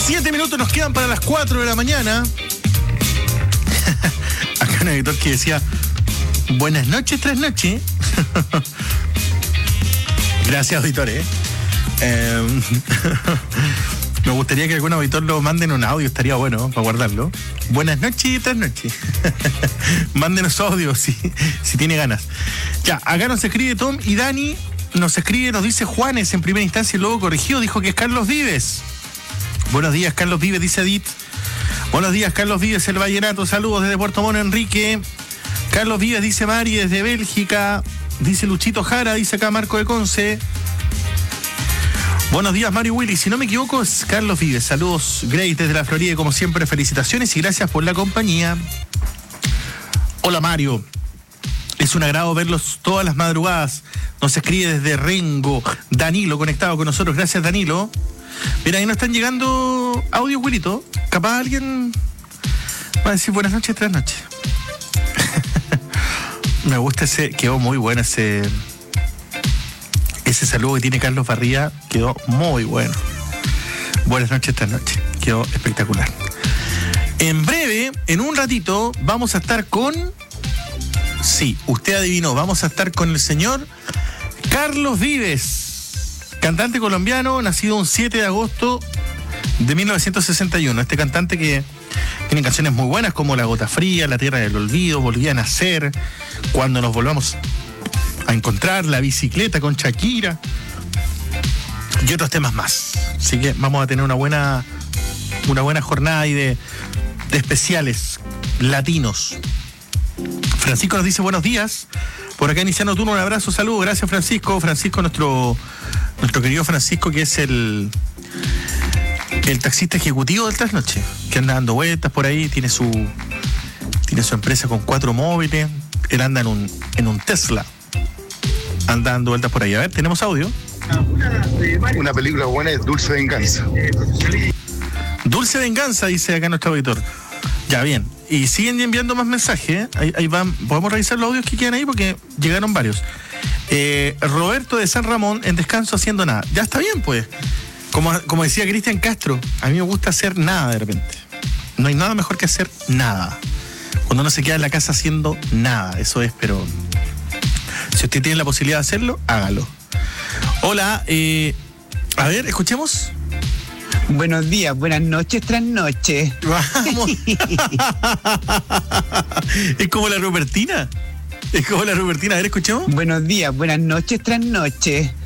7 minutos nos quedan para las 4 de la mañana. Acá un editor que decía: buenas noches tras noche. Gracias, auditores. Me gustaría que algún auditor lo mande en un audio, estaría bueno para guardarlo. Buenas noches tras noche. Mándenos audio si tiene ganas. Ya, acá nos escribe Tom y Dani. Nos escribe, nos dice Juanes en primera instancia y luego corrigido, dijo que es Carlos Vives. Buenos días, Carlos Vives, dice Edith. Buenos días, Carlos Vives, el Vallenato. Saludos desde Puerto Montt, Enrique. Carlos Vives, dice Mari, desde Bélgica. Dice Luchito Jara, dice acá Marco de Conce. Buenos días, Mario Willy. Si no me equivoco, es Carlos Vives. Saludos, Grace, desde la Florida. Y como siempre, felicitaciones y gracias por la compañía. Hola, Mario. Es un agrado verlos todas las madrugadas. Nos escribe desde Rengo. Danilo, conectado con nosotros. Gracias, Danilo. Mira, ahí nos están llegando audios, Wilito. Capaz alguien va a decir buenas noches tras noche. Me gusta ese, quedó muy bueno ese saludo que tiene Carlos Barría, quedó muy bueno. Buenas noches esta noche, quedó espectacular. En breve, en un ratito, vamos a estar con... Sí, usted adivinó, vamos a estar con el señor Carlos Vives, cantante colombiano, nacido un 7 de agosto de 1961. Este cantante que tiene canciones muy buenas como La Gota Fría, La Tierra del Olvido, Volví a Nacer, Cuando nos volvamos a encontrar, La Bicicleta con Shakira y otros temas más. Así que vamos a tener una buena jornada ahí de especiales latinos. Francisco nos dice buenos días. Por acá iniciando turno, un abrazo, saludo. Gracias, Francisco. Francisco, nuestro querido Francisco, que es el taxista ejecutivo del Trasnoche, que anda dando vueltas por ahí, tiene su empresa con 4 móviles. Él anda en un Tesla. Anda dando vueltas por ahí. A ver, tenemos audio. Una película buena es Dulce Venganza. Dulce Venganza, dice acá nuestro auditor. Ya, bien. Y siguen enviando más mensajes, ¿eh? Ahí van. Podemos revisar los audios que quedan ahí porque llegaron varios. Roberto de San Ramón, en descanso haciendo nada. Ya está bien, pues. Como decía Cristian Castro, a mí me gusta hacer nada de repente. No hay nada mejor que hacer nada. Cuando uno se queda en la casa haciendo nada. Eso es, pero... Si usted tiene la posibilidad de hacerlo, hágalo. Hola, a ver, escuchemos. Buenos días, buenas noches tras noche. Vamos. Es como la Rupertina. A ver, escuchemos. Buenos días, buenas noches tras noche.